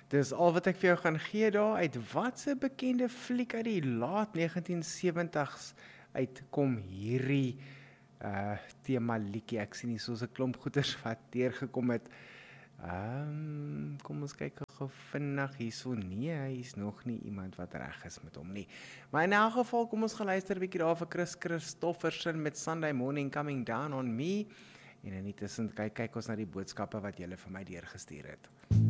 Dis al wat ek vir jou gaan gee daar, uit watse bekende fliek uit die laat 1970s uitkom hierdie tema liedjie. Ek sien hier soos 'n klomp goeters wat deurgekom het. Kom ons kyk gou vinnig hierso. Nee, hy is nog nie iemand wat reg is met hom nie. Maar in elk geval, kom ons gaan luister 'n bietjie daar vir Chris Christofferson met Sunday Morning Coming Down on Me. En intussen kyk ons na die boodskappe wat julle vir my deurgestuur het.